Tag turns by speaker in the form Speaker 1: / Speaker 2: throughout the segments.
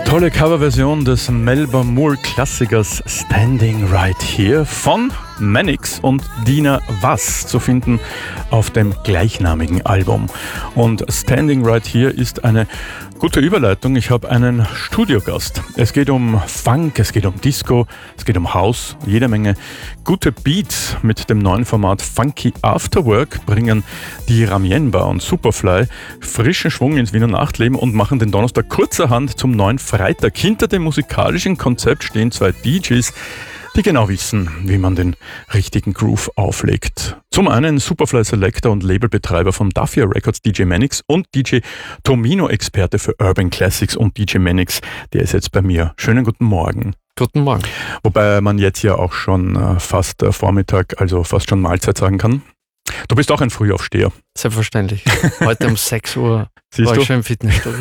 Speaker 1: Tolle Coverversion des Melba Moore-Klassikers Standing Right Here von Mannix und Dina Wass zu finden auf dem gleichnamigen Album. Und Standing Right Here ist eine gute Überleitung. Ich habe einen Studiogast. Es geht um Funk, es geht um Disco, es geht um House, jede Menge gute Beats. Mit dem neuen Format Funky Afterwork bringen die Ramienbar und Superfly frischen Schwung ins Wiener Nachtleben und machen den Donnerstag kurzerhand zum neuen Freitag. Hinter dem musikalischen Konzept stehen zwei DJs, die genau wissen, wie man den richtigen Groove auflegt. Zum einen Superfly Selector und Labelbetreiber von Dafia Records, DJ Mannix, und DJ Tomino, Experte für Urban Classics und DJ Mannix, der ist jetzt bei mir. Schönen guten Morgen.
Speaker 2: Guten Morgen.
Speaker 1: Wobei man jetzt ja auch schon fast Vormittag, also fast schon Mahlzeit sagen kann. Du bist auch ein Frühaufsteher.
Speaker 2: Selbstverständlich. Heute um 6 Uhr war ich schon im Fitnessstudio.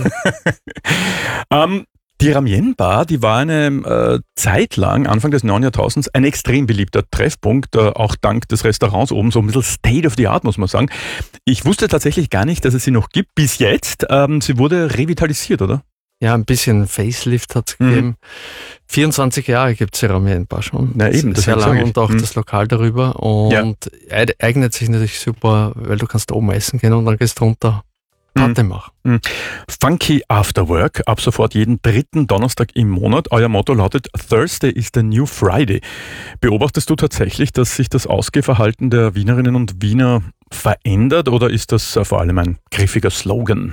Speaker 1: Die Ramienbar, die war eine Zeit lang, Anfang des neuen Jahrtausends, ein extrem beliebter Treffpunkt, auch dank des Restaurants oben, so ein bisschen State of the Art, muss man sagen. Ich wusste tatsächlich gar nicht, dass es sie noch gibt, bis jetzt. Sie wurde revitalisiert, oder?
Speaker 2: Ja, ein bisschen Facelift hat es gegeben. 24 Jahre gibt es die Ramienbar schon.
Speaker 1: Na eben, das
Speaker 2: sehr lang und auch
Speaker 1: das
Speaker 2: Lokal darüber. Und eignet sich natürlich super, weil du kannst oben essen gehen und dann gehst du runter. Party machen.
Speaker 1: Funky Afterwork, ab sofort jeden dritten Donnerstag im Monat. Euer Motto lautet Thursday is the new Friday. Beobachtest du tatsächlich, dass sich das Ausgehverhalten der Wienerinnen und Wiener verändert, oder ist das vor allem ein griffiger Slogan?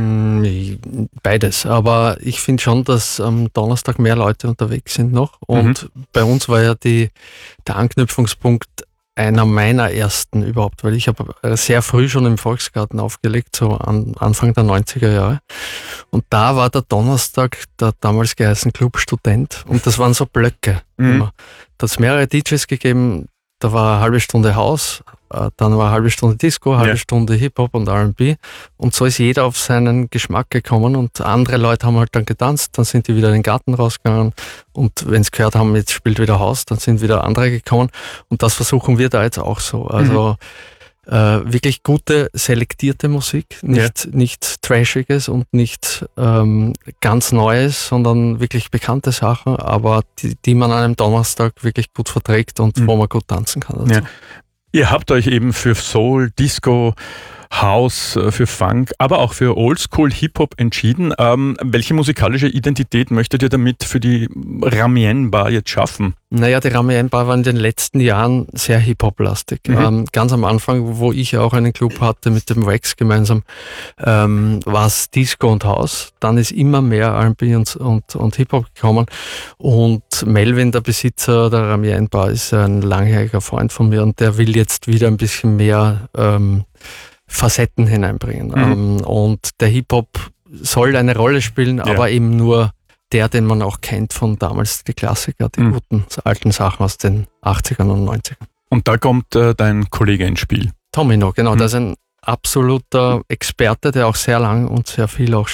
Speaker 2: Beides, aber ich finde schon, dass am Donnerstag mehr Leute unterwegs sind noch, und bei uns war ja der Anknüpfungspunkt einer meiner ersten überhaupt, weil ich habe sehr früh schon im Volksgarten aufgelegt, so Anfang der 90er Jahre. Und da war der Donnerstag der damals geheißen Club Student, und das waren so Blöcke. Da hat es mehrere DJs gegeben, da war eine halbe Stunde House, dann war eine halbe Stunde Disco, eine halbe Stunde Hip-Hop und R&B, und so ist jeder auf seinen Geschmack gekommen, und andere Leute haben halt dann getanzt, dann sind die wieder in den Garten rausgegangen, und wenn sie gehört haben, jetzt spielt wieder House, dann sind wieder andere gekommen, und das versuchen wir da jetzt auch so. Also wirklich gute, selektierte Musik, nicht Trashiges und nicht ganz Neues, sondern wirklich bekannte Sachen, aber die man an einem Donnerstag wirklich gut verträgt und wo man gut tanzen kann. Also.
Speaker 1: Ja. Ihr habt euch eben für Soul, Disco, House, für Funk, aber auch für Oldschool Hip-Hop entschieden. Welche musikalische Identität möchtet ihr damit für die Ramienbar jetzt schaffen?
Speaker 2: Naja, die Ramienbar war in den letzten Jahren sehr Hip-Hop-lastig. Ganz am Anfang, wo ich auch einen Club hatte mit dem Wax gemeinsam, war es Disco und House. Dann ist immer mehr R&B und Hip-Hop gekommen. Und Melvin, der Besitzer der Ramienbar, ist ein langjähriger Freund von mir, und der will jetzt wieder ein bisschen mehr Facetten hineinbringen. Und der Hip-Hop soll eine Rolle spielen, aber eben nur der, den man auch kennt von damals, die Klassiker, die guten alten Sachen aus den 80ern und 90ern.
Speaker 1: Und da kommt dein Kollege ins Spiel.
Speaker 2: Tomino, genau, der ist ein absoluter Experte, der auch sehr lang und sehr viel auch